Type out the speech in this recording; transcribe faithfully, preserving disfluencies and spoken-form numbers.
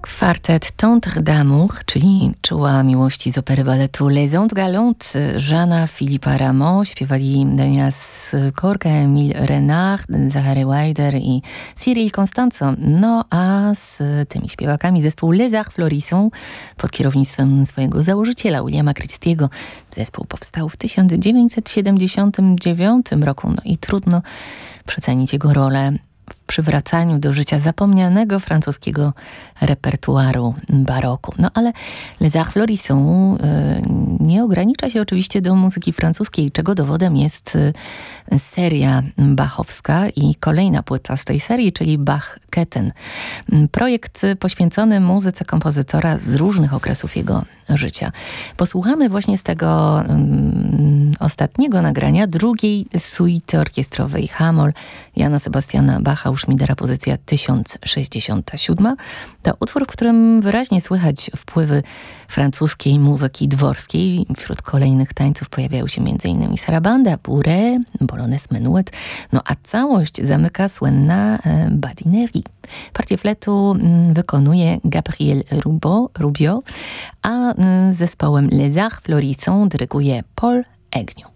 Kwartet Tendre d'Amour, czyli Czuła miłości z opery baletu Les Ondes Galantes Jeana Philippa Rameau. Śpiewali Daniela Skorka, Emile Renard, Zachary Wilder i Cyril Constanzo. No a z tymi śpiewakami zespół Les Arts Florissants pod kierownictwem swojego założyciela Williama Christiego. Zespół powstał w tysiąc dziewięćset siedemdziesiątym dziewiątym roku. No i trudno przecenić jego rolę w przywracaniu do życia zapomnianego francuskiego repertuaru baroku. No ale Les Arts Florissants y, nie ogranicza się oczywiście do muzyki francuskiej, czego dowodem jest y, seria bachowska i kolejna płyta z tej serii, czyli Bach-Ketten. Projekt poświęcony muzyce kompozytora z różnych okresów jego życia. Posłuchamy właśnie z tego y, ostatniego nagrania drugiej suity orkiestrowej H-moll Jana Sebastiana Bacha u Schmidera, pozycja tysiąc sześćdziesiąta siódma. To utwór, w którym wyraźnie słychać wpływy francuskiej muzyki dworskiej. Wśród kolejnych tańców pojawiają się m.in. sarabanda, bourrée, bolones, menuet. No a całość zamyka słynna e, badinerie. Partię fletu m, wykonuje Gabriel Rubo, Rubio, a m, zespołem Les Arts Florissants dyryguje Paul Agnew.